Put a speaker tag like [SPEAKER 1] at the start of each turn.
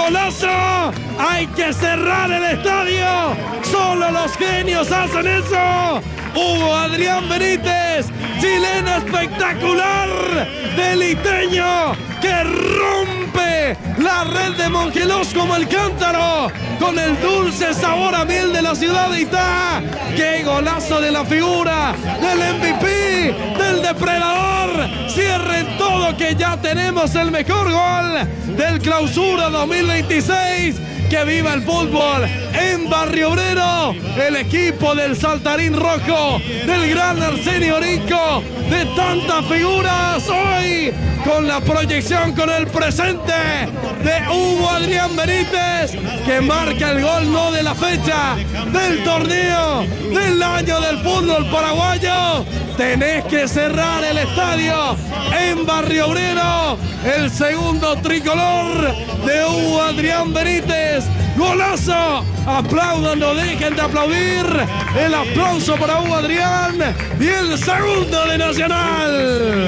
[SPEAKER 1] golazo! ¡Hay que cerrar el estadio! ¡Solo los genios hacen eso! Hugo Adrián Benítez, chileno espectacular, deliteño, que rompe la red de Mongelos como el cántaro, con el dulce sabor a miel de la ciudad de Itá. ¡Qué golazo de la figura, del MVP, del depredador! Cierren todo, que ya tenemos el mejor gol del Clausura 2026. ¡Que viva el fútbol en Barrio Obrero! El equipo del Saltarín Rojo, del gran Arsenio Orico, de tantas figuras, hoy con la proyección, con el presente de Hugo Adrián Benítez, que marca el gol no de la fecha, del torneo, del año del fútbol paraguayo. Tenés que cerrar el estadio en Barrio Obrero. El segundo tricolor de Hugo Adrián Benítez. ¡Golazo! Aplaudan, no dejen de aplaudir. El aplauso para Hugo Adrián y el segundo de Nacional.